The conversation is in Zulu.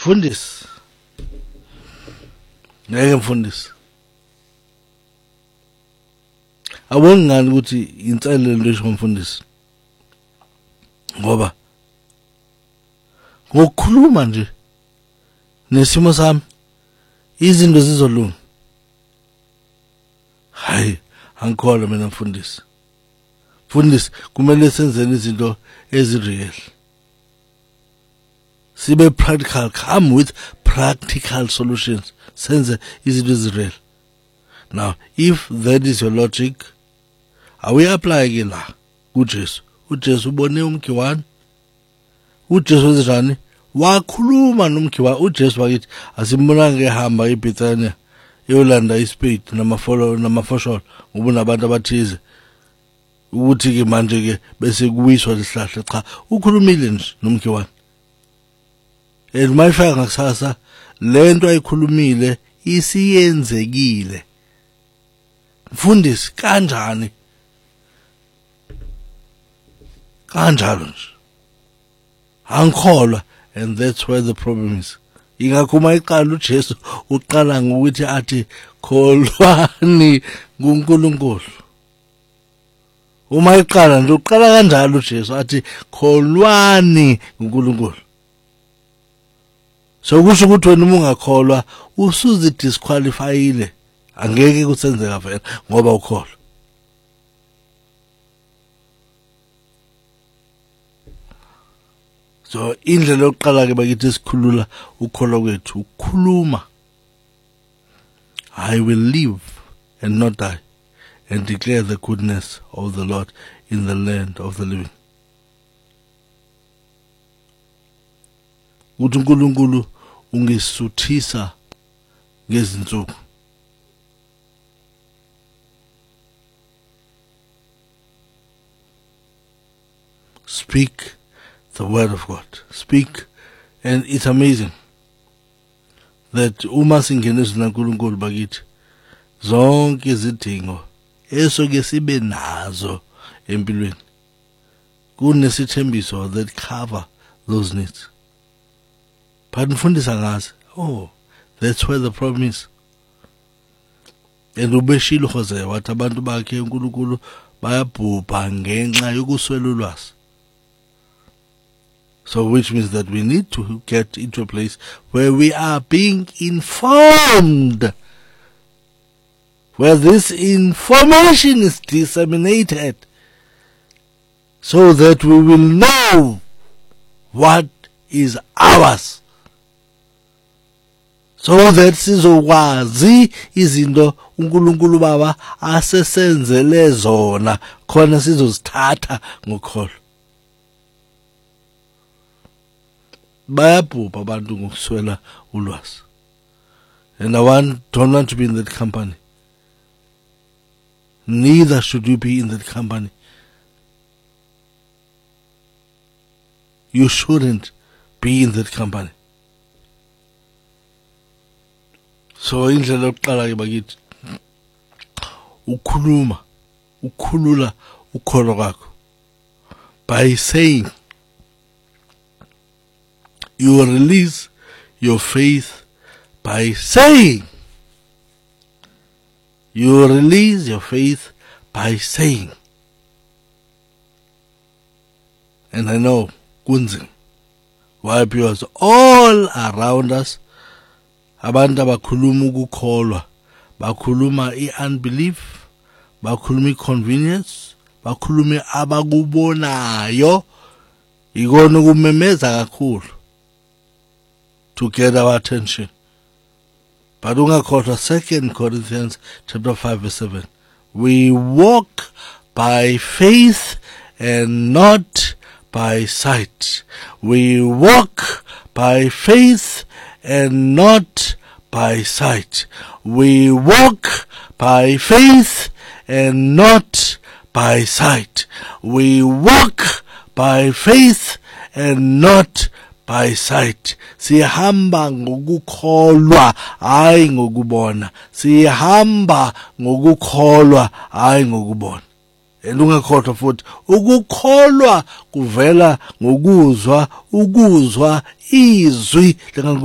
Mfundisi. Ngeke mfundisi. Awuboni ngani ukuthi inselelo nje komfundisi. Ngoba ngokukhuluma nje nesimo sami izinto zizolunga. Hayi, angikholwa mina mfundisi. Mfundisi, kumele senzeni izinto ezireal. Sibe practical, come with practical solutions. Senze izinto ezireal. Now, if that is your logic, are we applying la kuJesu? uJesu ubone umkhiwane. uJesu wenzani? Wakhuluma nomkhiwane. uJesu wakithi asimbonanga ehamba eBethania eyolanda ispade namafosholo ngoba nabantu abathize ukuthi ke manje ke bese kuwiswa lihlahla. Cha, ukhulumile nje nomkhiwane. Mayifaka ngakusasa lento ayikhulumile isiyenzekile. Mfundisi, kanjani? Kanjalo nje. Angikholwa, and that's where the problem is. Ingakhuma iqala uJesu uqala ngokuthi athi kholwani kuNkulunkulu. Uma iqala nje uqala kanjalo uJesu athi kholwani kuNkulunkulu. So kusho ukuthi wena uma ungakholwa usuzi disqualifyile. Angeke kusenzeka vele ngoba ukholwa. So indlela yokuqala ke bakithi sikhulula ukholwa kwethu ukukhuluma. I will live and not die and declare the goodness of the Lord in the land of the living. Uthi uNkulunkulu ungisuthisa ngezinsuku. Speak the word of God. Speak, and it's amazing that uma singeniswa naNkulunkulu bakithi zonke izidingo esoke sibe nazo empilweni kunesithembiso that cover those needs. But mfundisa ngazi, oh, that's where the problem is. And ubeshilo Hosea wathi abantu bakhe uNkulunkulu bayabhubha ngenxa yokuswela ulwazi. So which means that we need to get into a place where we are being informed, where this information is disseminated, so that we will know what is ours. So that sizokwazi izinto uNkulunkulu Baba asesenzele zona khona sizozithatha ngokholwa. Bayabhubha abantu ngokuswela ulwazi. And don't want to be in that company. Neither should you be in that company. You shouldn't be in that company. So indlela yokuqala ke bakithi ukhulula ukholwa kwakho by saying you release your faith by saying. You release your faith by saying. And I know kunzima. Why? Because all around us abantu abakhuluma ukukholwa, bakhuluma i-unbelief, bakhuluma i-convenience, bakhuluma abakubonayo, ikona kumemeza kakhulu to get our attention. But ungakhohlwa 2 Corinthians chapter 5 verse 7. We walk by faith and not by sight. We walk by faith and not by sight. We walk by faith and not by sight. We walk by faith and not by sight. Sihamba ngokukholwa hayi ngokubona. Sihamba ngokukholwa hayi ngokubona. Ungakhohlwa futhi ukukholwa kuvela ngokuzwa, ukuzwa izwi